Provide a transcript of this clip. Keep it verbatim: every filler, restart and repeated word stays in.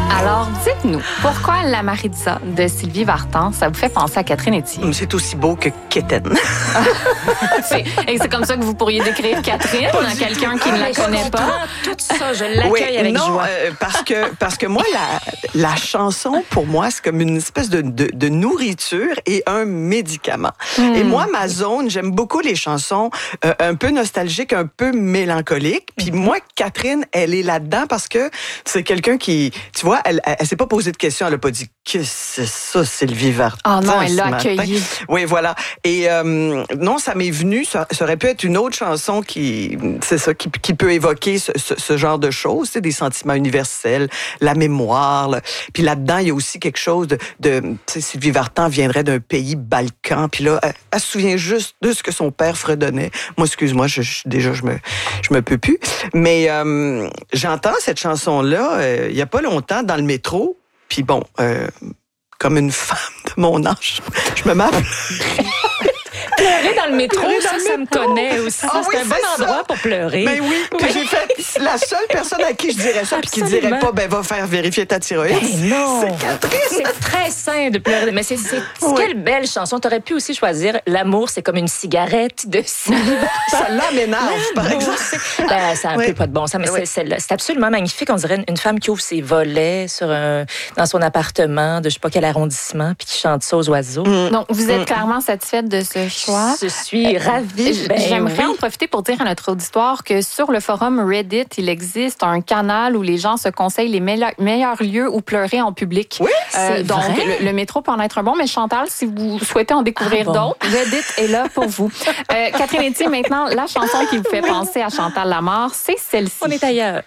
Alors, dites-nous, pourquoi La Maritza de Sylvie Vartan, ça vous fait penser à Catherine Etier? C'est aussi beau que Kéten. c'est, et c'est comme ça que vous pourriez décrire Catherine, à quelqu'un qui ne la connaît pas? Tout ça, je l'accueille oui, avec non, joie. Euh, parce que parce que moi, la, la chanson, pour moi, c'est comme une espèce de, de, de nourriture et un médicament. Mm. Et moi, ma zone, j'aime beaucoup les chansons euh, un peu nostalgiques, un peu mélancoliques. Puis mm. moi, Catherine, elle est là-dedans parce que c'est quelqu'un qui, tu vois, elle, elle, elle s'est pas posé de questions, elle a pas dit que c'est ça, Sylvie Vartan. Ah non, elle l'a accueilli. Oui, voilà. Et euh, non, ça m'est venu, ça, ça aurait pu être une autre chanson qui, c'est ça, qui, qui peut évoquer ce, ce, ce genre de choses, c'est des sentiments universels, la mémoire. Là. Puis là-dedans, il y a aussi quelque chose de, de tu sais, Sylvie Vartan viendrait d'un pays balkan, puis là, elle, elle se souvient juste de ce que son père fredonnait. Moi, excuse-moi, je, je, déjà, je me, je me peux plus. Mais euh, j'entends cette chanson-là, euh, il y a pas longtemps, dans le métro, puis bon, euh, comme une femme de mon âge, je me mets à pleurer. Pleurer dans le métro, Pleurer ça, dans le ça me métro. connaît aussi. Ah, c'est oui, un bon c'est endroit ça. pour pleurer. Ben oui, puis j'ai fait la seule personne à qui je dirais ça, puis qui dirait pas, ben va faire vérifier ta thyroïde. Ben non. C'est Catherine. C'est très sain de pleurer. Mais c'est, c'est, c'est Oui. quelle belle chanson. T'aurais pu aussi choisir L'amour, c'est comme une cigarette de Sylvie Vartan. Ça m'énerve, par exemple. Ben, ça a un Oui. peu pas de bon sens, mais Oui. c'est, c'est, c'est absolument magnifique. On dirait une, une femme qui ouvre ses volets sur un, dans son appartement de je sais pas quel arrondissement, puis qui chante ça aux oiseaux. Mm. Donc, vous êtes Mm. clairement satisfaite de ce choix. Je suis ravie. Ben J'aimerais oui. en profiter pour dire à notre auditoire que sur le forum Reddit, il existe un canal où les gens se conseillent les meilleurs, meilleurs lieux où pleurer en public. Oui, c'est donc, vrai? le, le métro peut en être un bon, mais Chantal, si vous souhaitez en découvrir Ah bon? d'autres, Reddit est là pour vous. Euh, Catherine Etier, maintenant, la chanson qui vous fait penser à Chantal Lamarre, c'est celle-ci. On est ailleurs.